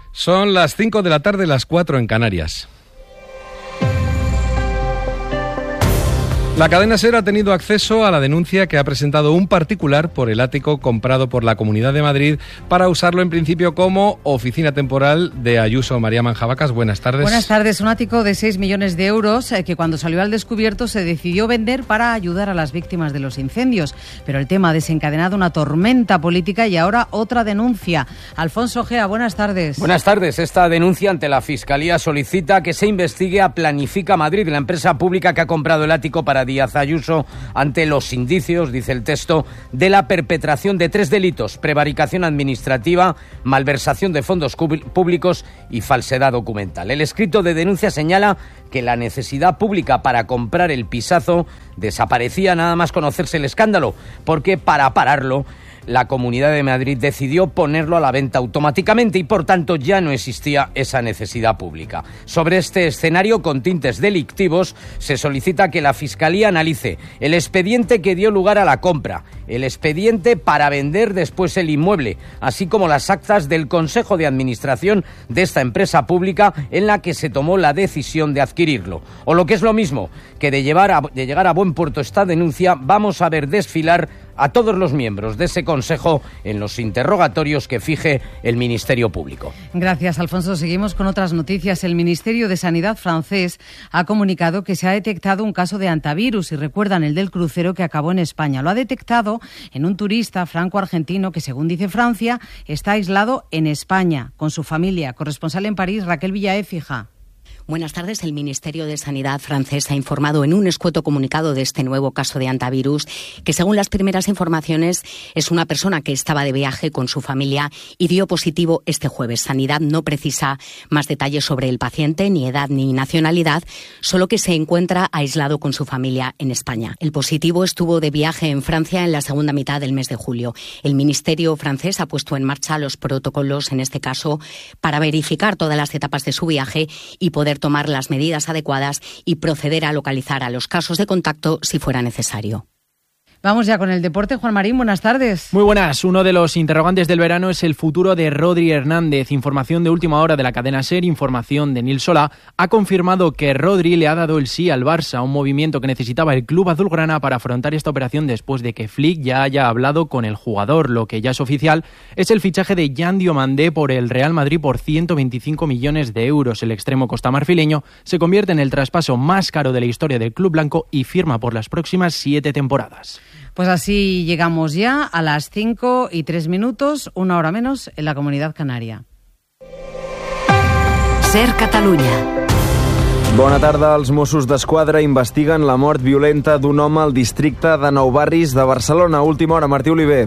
Son las 5 de la tarde, las 4 en Canarias. La cadena SER ha tenido acceso a la denuncia que ha presentado un particular por el ático comprado por la Comunidad de Madrid para usarlo en principio como oficina temporal de Ayuso. María Manjabacas, buenas tardes. Buenas tardes. Un ático de 6 millones de euros que cuando salió al descubierto se decidió vender para ayudar a las víctimas de los incendios. Pero el tema ha desencadenado una tormenta política y ahora otra denuncia. Alfonso Gea, buenas tardes. Buenas tardes. Esta denuncia ante la Fiscalía solicita que se investigue a Planifica Madrid, la empresa pública que ha comprado el ático para Díaz Ayuso, ante los indicios, dice el texto, de la perpetración de 3 delitos: prevaricación administrativa, malversación de fondos públicos y falsedad documental. El escrito de denuncia señala que la necesidad pública para comprar el pisazo desaparecía nada más conocerse el escándalo, porque para pararlo la Comunidad de Madrid decidió ponerlo a la venta automáticamente y, por tanto, ya no existía esa necesidad pública. Sobre este escenario, con tintes delictivos, se solicita que la Fiscalía analice el expediente que dio lugar a la compra, el expediente para vender después el inmueble, así como las actas del Consejo de Administración de esta empresa pública en la que se tomó la decisión de adquirirlo. O lo que es lo mismo, que de llegar a buen puerto esta denuncia, vamos a ver desfilar a todos los miembros de ese Consejo en los interrogatorios que fije el Ministerio Público. Gracias, Alfonso. Seguimos con otras noticias. El Ministerio de Sanidad francés ha comunicado que se ha detectado un caso de hantavirus, y recuerdan el del crucero que acabó en España. Lo ha detectado en un turista franco-argentino que, según dice Francia, está aislado en España con su familia. Corresponsal en París, Raquel Villaécija. Buenas tardes. El Ministerio de Sanidad francés ha informado en un escueto comunicado de este nuevo caso de hantavirus que, según las primeras informaciones, es una persona que estaba de viaje con su familia y dio positivo este jueves. Sanidad no precisa más detalles sobre el paciente, ni edad ni nacionalidad, solo que se encuentra aislado con su familia en España. El positivo estuvo de viaje en Francia en la segunda mitad del mes de julio. El Ministerio francés ha puesto en marcha los protocolos, en este caso, para verificar todas las etapas de su viaje y poder tomar las medidas adecuadas y proceder a localizar a los casos de contacto si fuera necesario. Vamos ya con el deporte. Juan Marín, buenas tardes. Muy buenas. Uno de los interrogantes del verano es el futuro de Rodri Hernández. Información de última hora de la cadena SER, información de Nil Solá, ha confirmado que Rodri le ha dado el sí al Barça, un movimiento que necesitaba el club azulgrana para afrontar esta operación después de que Flick ya haya hablado con el jugador. Lo que ya es oficial es el fichaje de Jan Diomandé por el Real Madrid por 125 millones de euros. El extremo costamarfileño se convierte en el traspaso más caro de la historia del club blanco y firma por las próximas 7 temporadas. Pues así llegamos ya a las 5:03, 1 hora menos en la Comunidad Canaria. SER Catalunya. Bona tarda. Els Mossos d'Esquadra investiguen la mort violenta d'un home al districte de Nou Barris de Barcelona. Última hora, Martí Oliver.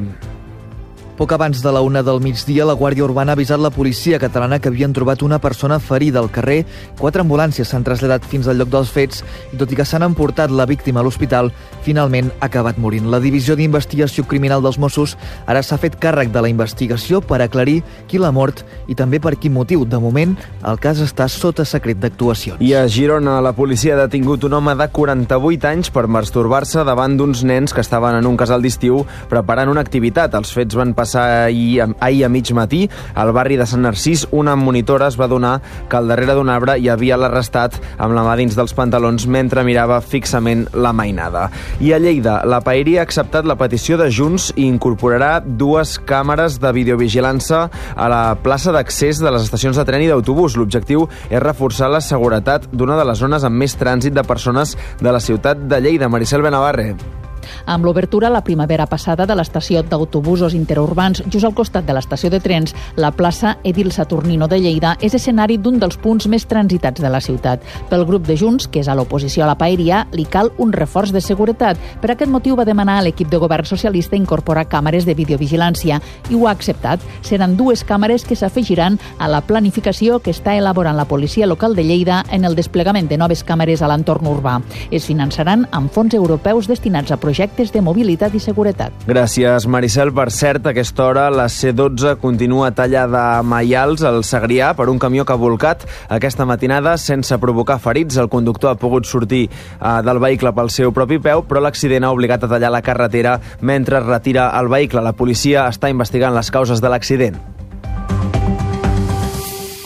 Poc abans de la 1 del migdia, la Guàrdia Urbana ha avisat la policia catalana que havien trobat una persona ferida al carrer. 4 ambulàncies s'han traslladat fins al lloc dels fets i, tot i que s'han emportat la víctima a l'hospital, finalment ha acabat morint. La Divisió d'Investigació Criminal dels Mossos ara s'ha fet càrrec de la investigació per aclarir qui l'ha mort i també per quin motiu. De moment, el cas està sota secret d'actuacions. I a Girona, la policia ha detingut un home de 48 anys per masturbar-se davant d'uns nens que estaven en un casal d'estiu preparant una activitat. Els fets van passar ahir a mig matí al barri de Sant Narcís. Una monitora es va adonar que al darrere d'un arbre hi havia l'arrestat amb la mà dins dels pantalons mentre mirava fixament la mainada. I a Lleida, la Paeria ha acceptat la petició de Junts i incorporarà 2 càmeres de videovigilància a la plaça d'accés de les estacions de tren i d'autobús. L'objectiu és reforçar la seguretat d'una de les zones amb més trànsit de persones de la ciutat de Lleida. Maricel Benavarre. Amb l'obertura la primavera passada de l'estació d'autobusos interurbans just al costat de l'estació de trens, la plaça Edil Saturnino de Lleida és escenari d'un dels punts més transitats de la ciutat. Pel grup de Junts, que és a l'oposició a la Paeria, li cal un reforç de seguretat. Per aquest motiu va demanar a l'equip de govern socialista incorporar càmeres de videovigilància i ho ha acceptat. Seran 2 càmeres que s'afegiran a la planificació que està elaborant la policia local de Lleida en el desplegament de noves càmeres a l'entorn urbà. Es finançaran amb fons europeus destinats a projectes de mobilitat i seguretat. Gràcies, Maricel. Per cert, a aquesta hora la C12 continua tallada a Maials, al Segrià, per un camió que ha volcat aquesta matinada sense provocar ferits. El conductor ha pogut sortir del vehicle pel seu propi peu, però l'accident ha obligat a tallar la carretera mentre retira el vehicle. La policia està investigant les causes de l'accident.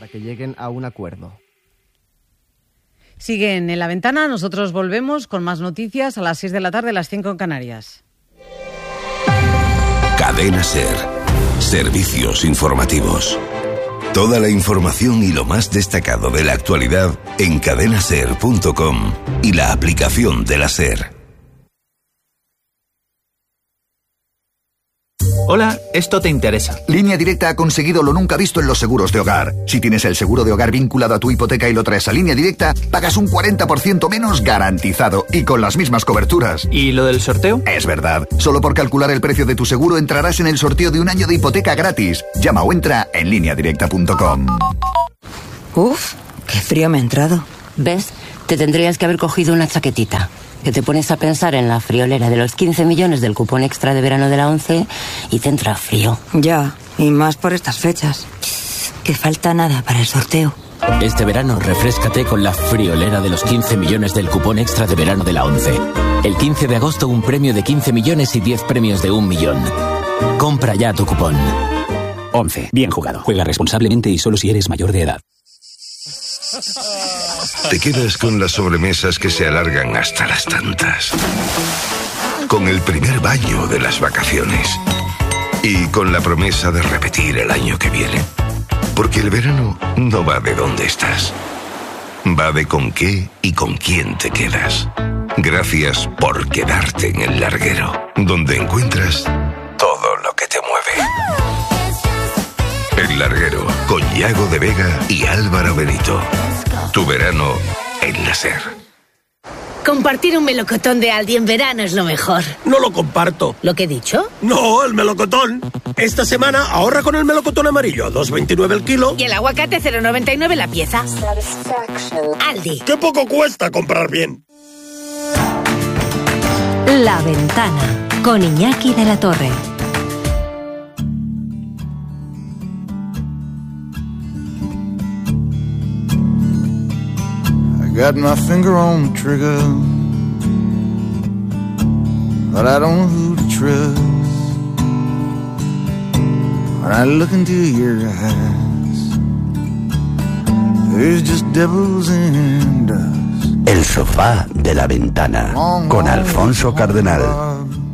que lleguen a un acuerdo. Siguen en La Ventana, nosotros volvemos con más noticias a las 6 de la tarde, las 5 en Canarias. Cadena SER. Servicios informativos. Toda la información y lo más destacado de la actualidad en cadenaser.com y la aplicación de la SER. Hola, esto te interesa. Línea Directa ha conseguido lo nunca visto en los seguros de hogar. Si tienes el seguro de hogar vinculado a tu hipoteca y lo traes a Línea Directa, pagas un 40% menos garantizado y con las mismas coberturas. ¿Y lo del sorteo? Es verdad. Solo por calcular el precio de tu seguro entrarás en el sorteo de un año de hipoteca gratis. Llama o entra en lineadirecta.com. Uf, qué frío me ha entrado. ¿Ves? Te tendrías que haber cogido una chaquetita. Que te pones a pensar en la friolera de los 15 millones del cupón extra de verano de la ONCE y te entra frío. Ya, y más por estas fechas. Que falta nada para el sorteo. Este verano refréscate con la friolera de los 15 millones del cupón extra de verano de la ONCE. El 15 de agosto un premio de 15 millones y 10 premios de 1 millón. Compra ya tu cupón. ONCE. Bien jugado. Juega responsablemente y solo si eres mayor de edad. Te quedas con las sobremesas que se alargan hasta las tantas. Con el primer baño de las vacaciones. Y con la promesa de repetir el año que viene. Porque el verano no va de dónde estás. Va de con qué y con quién te quedas. Gracias por quedarte en El Larguero, donde encuentras todo lo que te mueve. El Larguero, con Yago de Vega y Álvaro Benito. Tu verano en la SER. Compartir un melocotón de Aldi en verano es lo mejor. No lo comparto. ¿Lo que he dicho? No, el melocotón. Esta semana ahorra con el melocotón amarillo a 2,29 el kilo. Y el aguacate 0,99 la pieza. Aldi. ¡Qué poco cuesta comprar bien! La Ventana, con Iñaki de la Torre. Got my finger on the trigger, but I don't know who to trust. When I look into your eyes, there's just devils in dust. El sofá de La Ventana, con Alfonso Cardenal.